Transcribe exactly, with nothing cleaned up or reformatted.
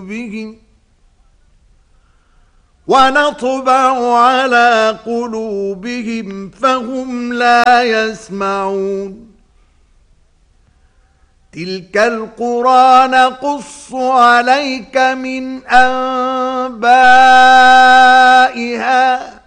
بهم ونطبع على قلوبهم فهم لا يسمعون تلك القرى نقص عليك من أنبائها